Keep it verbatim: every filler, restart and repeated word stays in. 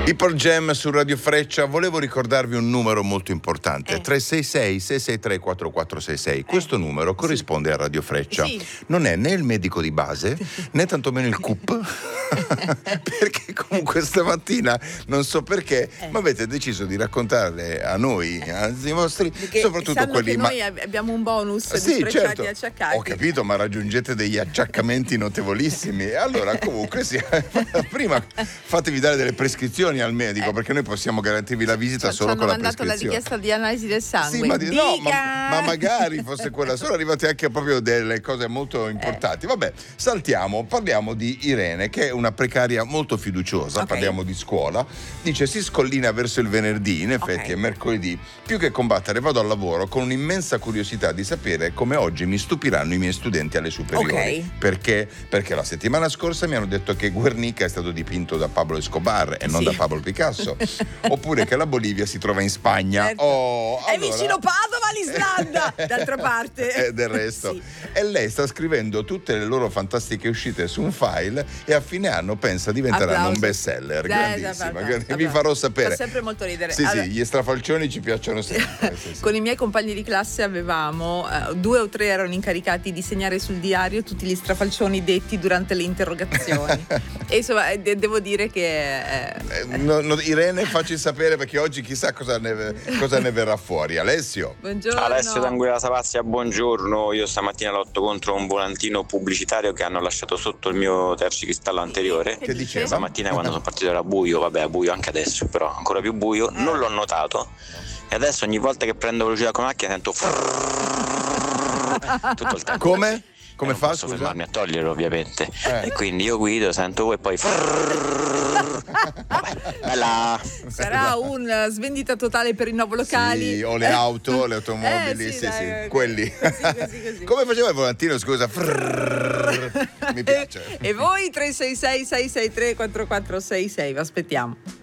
I Pearl Jam su Radio Freccia. Volevo ricordarvi un numero molto importante, eh. tre sei sei sei sei tre quattro quattro sei sei. Questo eh. numero corrisponde sì. a Radio Freccia. Sì. Non è né il medico di base né tantomeno il C U P perché comunque stamattina non so perché eh. ma avete deciso di raccontarle a noi, ai vostri, perché soprattutto quelli che ma... noi abbiamo un bonus sì, di certo. acciaccati. Ho capito, ma raggiungete degli acciaccamenti notevolissimi. E allora comunque sì, prima fatevi dare delle prescrizioni al medico, eh. perché noi possiamo garantirvi la visita ci solo con la prescrizione. Ci hanno mandato la richiesta di analisi del sangue. Sì, ma, di, no, ma, ma magari fosse quella. Sono arrivate anche proprio delle cose molto importanti. Eh. Vabbè, saltiamo, parliamo di Irene, che è una precaria molto fiduciosa. Okay. Parliamo di scuola. Dice: si scollina verso il venerdì, in effetti okay. è mercoledì. Più che combattere vado al lavoro con un'immensa curiosità di sapere come oggi mi stupiranno i miei studenti alle superiori. Okay. Perché? Perché la settimana scorsa mi hanno detto che Guernica è stato dipinto da Pablo Escobar e non sì. da Pablo Picasso, oppure che la Bolivia si trova in Spagna. Certo. Oh, è allora... vicino Padova l'Islanda, d'altra parte. E del resto. Sì. E lei sta scrivendo tutte le loro fantastiche uscite su un file e a fine anno pensa diventeranno Applauso. un best seller. Grandissima. Grandissima. Vi farò sapere. Fa sempre molto ridere. Sì, allora... sì, gli strafalcioni ci piacciono sempre. Sì, sì. Con i miei compagni di classe avevamo uh, due o tre erano incaricati di segnare sul diario tutti gli strafalcioni detti durante le interrogazioni. E insomma de- devo dire che eh, eh, no, no, Irene, facci sapere, perché oggi chissà cosa ne, cosa ne verrà fuori. Alessio. Buongiorno. Alessio d'Anguilla Savazia, buongiorno. Io stamattina lotto contro un volantino pubblicitario che hanno lasciato sotto il mio tergicristallo anteriore. Che diceva? Stamattina quando sono partito era buio, vabbè, buio anche adesso, però ancora più buio, non l'ho notato. E adesso ogni volta che prendo velocità con la macchina sento tutto il tempo. Come? Come non fa? posso Scusa? fermarmi a toglierlo, ovviamente. Eh. E quindi io guido, sento e poi vabbè, bella. Sarà un svendita totale per i nuovolocali. Sì, o le auto, le automobili, eh, sì, sì, dai, sì, okay. quelli. Così, così, così. Come faceva il volantino, scusa? Mi piace. E voi tre sei sei sei sei tre quattro quattro sei sei, vi aspettiamo.